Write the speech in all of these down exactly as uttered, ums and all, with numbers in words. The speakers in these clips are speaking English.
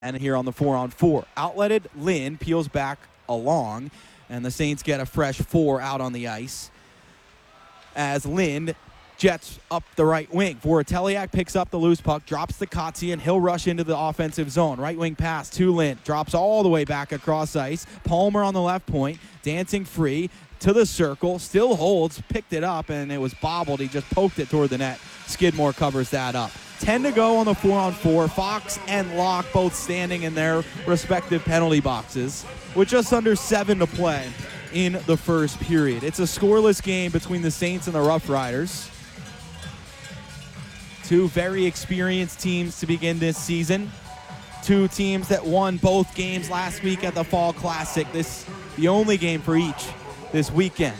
And here on the four on four. Outletted Lynn peels back along, and the Saints get a fresh four out on the ice. As Lynn jets up the right wing. Voroteliak picks up the loose puck, drops the Kotze, and he'll rush into the offensive zone. Right wing pass to Lynn. Drops all the way back across ice. Palmer on the left point, dancing free to the circle. Still holds, picked it up, and it was bobbled. He just poked it toward the net. Skidmore covers that up. ten to go on the four on four. Fox and Locke both standing in their respective penalty boxes with just under seven to play in the first period. It's a scoreless game between the Saints and the Rough Riders. Two very experienced teams to begin this season. Two teams that won both games last week at the Fall Classic. This the only game for each this weekend.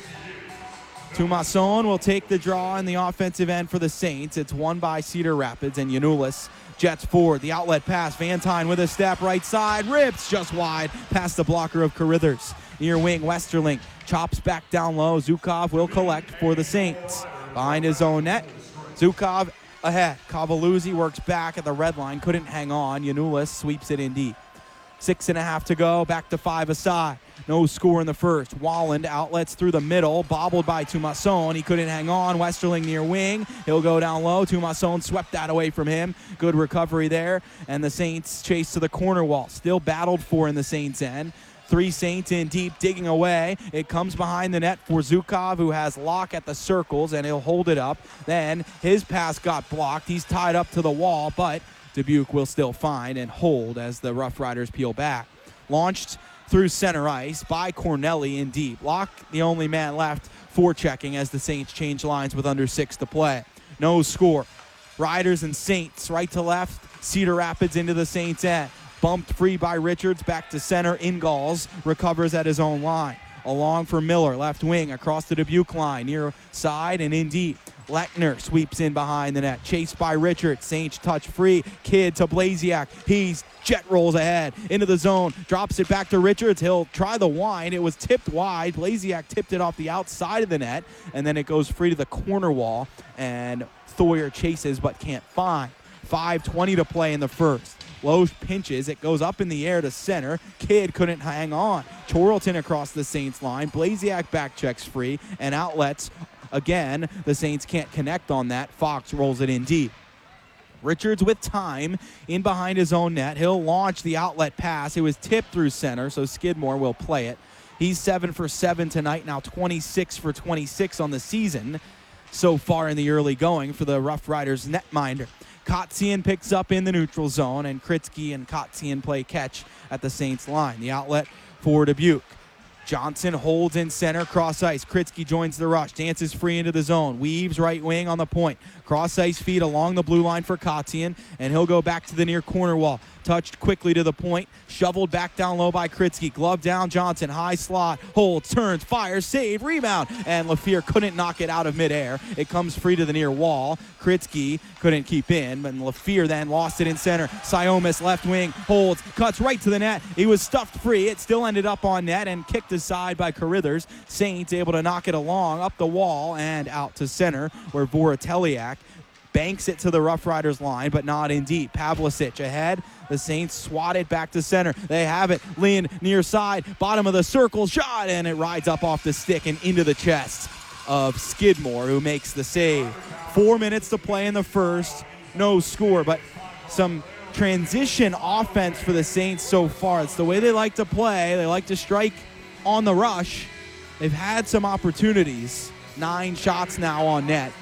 Tumasson will take the draw in the offensive end for the Saints. It's won by Cedar Rapids, and Yanulis jets forward. The outlet pass. Vantine with a step right side. Rips just wide past the blocker of Carithers. Near wing, Westerling chops back down low. Zukov will collect for the Saints. Behind his own net, Zukov ahead. Cavalluzzi works back at the red line. Couldn't hang on. Yanulis sweeps it in deep. Six and a half to go. Back to five aside. No score in the first. Walland outlets through the middle. Bobbled by Tumasson. He couldn't hang on. Westerling near wing. He'll go down low. Tumasson swept that away from him. Good recovery there. And the Saints chase to the corner wall. Still battled for in the Saints' end. Three Saints in deep, digging away. It comes behind the net for Zukov, who has Locke at the circles, and he'll hold it up. Then his pass got blocked. He's tied up to the wall, but Dubuque will still find and hold as the Rough Riders peel back. Launched through center ice by Corneli in deep. Locke, the only man left, forechecking as the Saints change lines with under six to play. No score. Riders and Saints right to left. Cedar Rapids into the Saints' end. Bumped free by Richards, back to center. Ingalls recovers at his own line. Along for Miller, left wing, across the Dubuque line, near side and in deep. Lechner sweeps in behind the net, chased by Richards. Saints touch free, Kidd to Blasiak. He's jet rolls ahead into the zone, drops it back to Richards. He'll try the wind. It was tipped wide. Blasiak tipped it off the outside of the net, and then it goes free to the corner wall, and Thoyer chases but can't find. five twenty to play in the first. Lowe pinches. It goes up in the air to center. Kidd couldn't hang on. Torelton across the Saints line. Blasiak back checks free and outlets. Again, the Saints can't connect on that. Fox rolls it in deep. Richards with time in behind his own net. He'll launch the outlet pass. It was tipped through center, so Skidmore will play it. He's seven for seven tonight, now twenty-six for twenty-six on the season so far in the early going for the Rough Riders netminder. Kotzian picks up in the neutral zone, and Kritzky and Kotzian play catch at the Saints line. The outlet for Dubuque. Johnson holds in center, cross ice. Kritzky joins the rush, dances free into the zone, weaves right wing on the point. Cross ice feed along the blue line for Kotzian, and he'll go back to the near corner wall. Touched quickly to the point, shoveled back down low by Kritzky. Glove down, Johnson, high slot, holds, turns, fires, save, rebound. And Lafleur couldn't knock it out of midair. It comes free to the near wall. Kritzky couldn't keep in, but Lafleur then lost it in center. Siomis left wing, holds, cuts right to the net. He was stuffed free. It still ended up on net and kicked aside by Carithers. Saints able to knock it along, up the wall, and out to center, where Voroteliak banks it to the Rough Riders line, but not in deep. Pavlicic ahead. The Saints swat it back to center. They have it. Lynn near side. Bottom of the circle. Shot, and it rides up off the stick and into the chest of Skidmore, who makes the save. Four minutes to play in the first. No score, but some transition offense for the Saints so far. It's the way they like to play. They like to strike on the rush. They've had some opportunities. Nine shots now on net,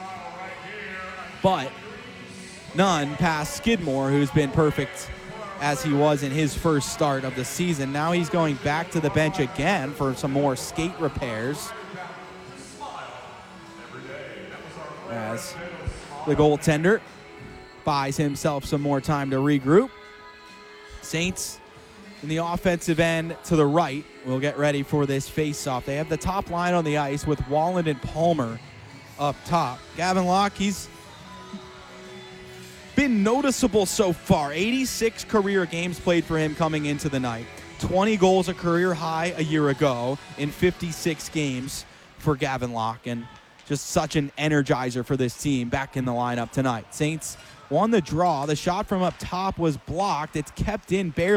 but none past Skidmore, who's been perfect as he was in his first start of the season. Now he's going back to the bench again for some more skate repairs, as the goaltender buys himself some more time to regroup. Saints in the offensive end to the right will get ready for this face-off. They have the top line on the ice with Walland and Palmer up top. Gavin Locke, he's been noticeable so far. eighty-six career games played for him coming into the night. twenty goals, a career high a year ago in fifty-six games for Gavin Locke, and just such an energizer for this team back in the lineup tonight. Saints won the draw. The shot from up top was blocked. It's kept in barely.